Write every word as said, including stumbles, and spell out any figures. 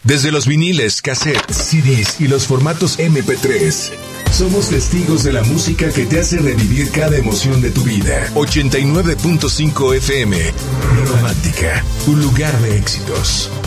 Desde los viniles, cassettes, C Ds y los formatos eme pe tres. Somos testigos de la música que te hace revivir cada emoción de tu vida. ochenta y nueve punto cinco efe eme. Romántica, un lugar de éxitos.